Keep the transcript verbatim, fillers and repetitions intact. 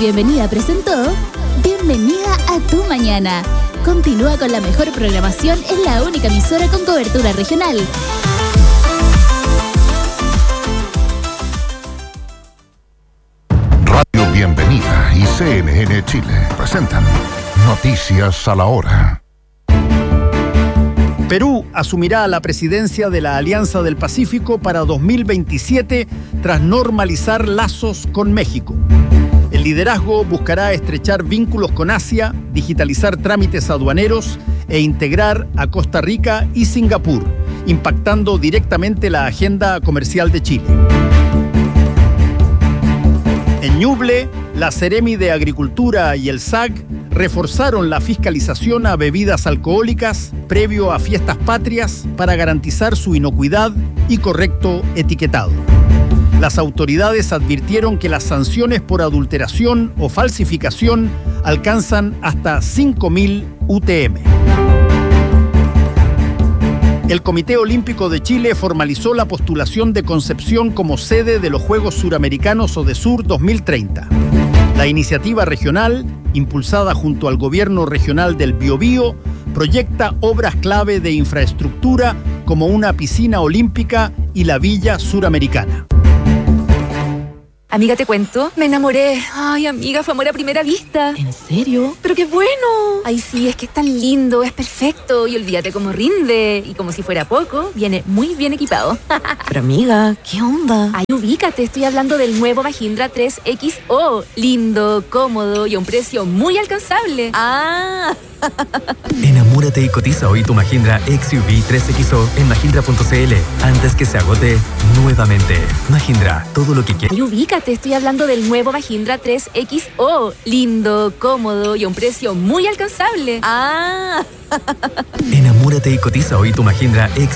Bienvenida presentó Bienvenida a tu mañana. Continúa con la mejor programación en la única emisora con cobertura regional. Radio Bienvenida y C N N Chile presentan Noticias a la Hora. Perú asumirá la presidencia de la Alianza del Pacífico para dos mil veintisiete tras normalizar lazos con México. El liderazgo buscará estrechar vínculos con Asia, digitalizar trámites aduaneros e integrar a Costa Rica y Singapur, impactando directamente la agenda comercial de Chile. En Ñuble, la Seremi de Agricultura y el S A C reforzaron la fiscalización a bebidas alcohólicas previo a fiestas patrias para garantizar su inocuidad y correcto etiquetado. Las autoridades advirtieron que las sanciones por adulteración o falsificación alcanzan hasta cinco mil U T M. El Comité Olímpico de Chile formalizó la postulación de Concepción como sede de los Juegos Suramericanos ODESUR dos mil treinta. La iniciativa regional, impulsada junto al Gobierno Regional del Biobío, proyecta obras clave de infraestructura como una piscina olímpica y la Villa Suramericana. Amiga, te cuento, me enamoré. Ay, amiga, fue amor a primera vista. ¿En serio? ¡Pero qué bueno! Ay, sí, es que es tan lindo, es perfecto. Y olvídate cómo rinde. Y como si fuera poco, viene muy bien equipado. Pero amiga, ¿qué onda? Ay, ubícate, estoy hablando del nuevo Mahindra tres X O. Lindo, cómodo y a un precio muy alcanzable. ¡Ah! Enamórate y cotiza hoy tu Mahindra X U V tres X O en mahindra punto c l antes que se agote nuevamente. Mahindra, todo lo que quieres. Ay, ubícate, estoy hablando del nuevo Mahindra tres X O. Lindo, cómodo y a un precio muy alcanzable. ¡Ah! Enamórate y cotiza hoy tu Mahindra X